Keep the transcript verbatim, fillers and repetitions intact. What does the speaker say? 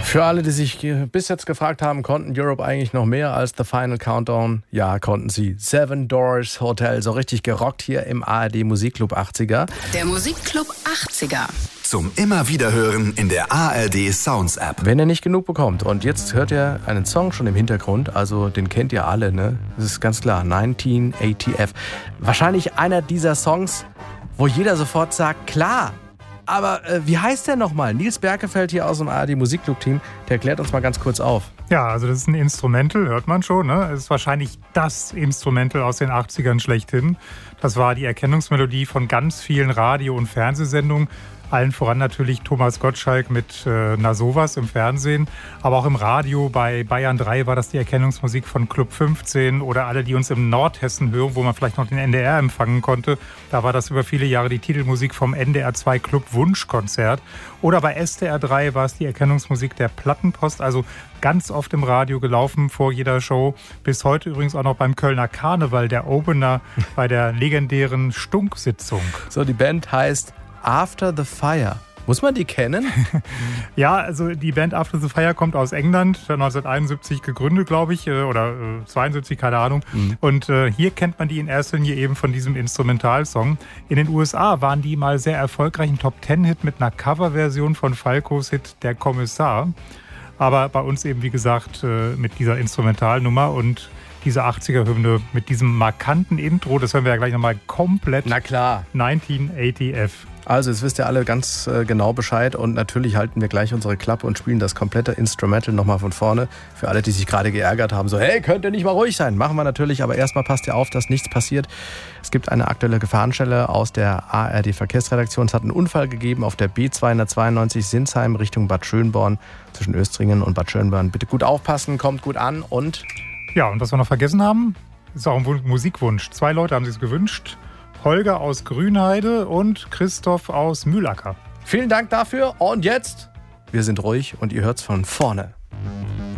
Für alle, die sich bis jetzt gefragt haben, konnten Europe eigentlich noch mehr als The Final Countdown? Ja, konnten sie. Seven Doors Hotel, so richtig gerockt hier im A R D Musikclub achtziger. Der Musikclub achtziger. Zum immer wieder hören in der A R D Sounds App. Wenn ihr nicht genug bekommt. Und jetzt hört ihr einen Song schon im Hintergrund, also den kennt ihr alle, ne? Das ist ganz klar, neunzehn A T F. Wahrscheinlich einer dieser Songs, wo jeder sofort sagt, klar. Aber äh, wie heißt der nochmal? Nils Berkefeld hier aus dem A R D Musikclub-Team, der klärt uns mal ganz kurz auf. Ja, also das ist ein Instrumental, hört man schon. Ne? Es ist wahrscheinlich das Instrumental aus den achtzigern schlechthin. Das war die Erkennungsmelodie von ganz vielen Radio- und Fernsehsendungen. Allen voran natürlich Thomas Gottschalk mit äh, Na sowas im Fernsehen. Aber auch im Radio bei Bayern drei war das die Erkennungsmusik von Club fünfzehn. Oder alle, die uns im Nordhessen hören, wo man vielleicht noch den N D R empfangen konnte. Da war das über viele Jahre die Titelmusik vom N D R zwei Club Wunschkonzert. Oder bei S D R drei war es die Erkennungsmusik der Plattenpost. Also ganz oft im Radio gelaufen vor jeder Show. Bis heute übrigens auch noch beim Kölner Karneval, der Opener bei der legendären Stunk-Sitzung. So, die Band heißt After the Fire. Muss man die kennen? Ja, also die Band After the Fire kommt aus England, neunzehnhunderteinundsiebzig gegründet, glaube ich, oder zweiundsiebzig, keine Ahnung. Mhm. Und äh, hier kennt man die in erster Linie eben von diesem Instrumentalsong. In den U S A waren die mal sehr erfolgreich, ein Top-Ten-Hit mit einer Coverversion von Falcos Hit Der Kommissar. Aber bei uns eben, wie gesagt, äh, mit dieser Instrumentalnummer und diese achtziger-Hymne mit diesem markanten Intro, das hören wir ja gleich nochmal komplett. Na klar. neunzehn A T F. Also, jetzt wisst ihr alle ganz äh, genau Bescheid und natürlich halten wir gleich unsere Klappe und spielen das komplette Instrumental nochmal von vorne. Für alle, die sich gerade geärgert haben, so, hey, könnt ihr nicht mal ruhig sein? Machen wir natürlich, aber erstmal passt ihr auf, dass nichts passiert. Es gibt eine aktuelle Gefahrenstelle aus der A R D Verkehrsredaktion. Es hat einen Unfall gegeben auf der B zweihundertzweiundneunzig Sinsheim Richtung Bad Schönborn zwischen Östringen und Bad Schönborn. Bitte gut aufpassen, kommt gut an und... Ja, und was wir noch vergessen haben, ist auch ein Musikwunsch. Zwei Leute haben sich es gewünscht. Holger aus Grünheide und Christoph aus Mühlacker. Vielen Dank dafür und jetzt, wir sind ruhig und ihr hört's von vorne.